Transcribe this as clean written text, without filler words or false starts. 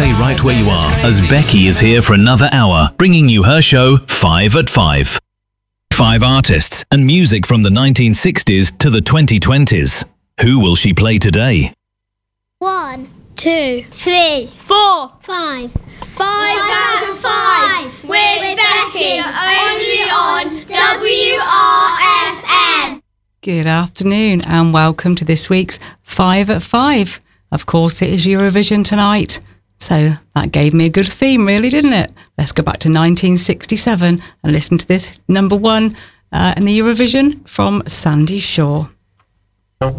stay right where you are, as Becky is here for another hour, bringing you her show 5 at 5. 5 artists and music from the 1960s to the 2020s. Who will she play today? 1, 2, 3, 4, 5. 5 out of 5 with Becky, only on WRFM. Good afternoon and welcome to this week's 5 at 5. Of course, it is Eurovision tonight. So that gave me a good theme, really, didn't it? Let's go back to 1967 and listen to this number one in the Eurovision from Sandy Shaw.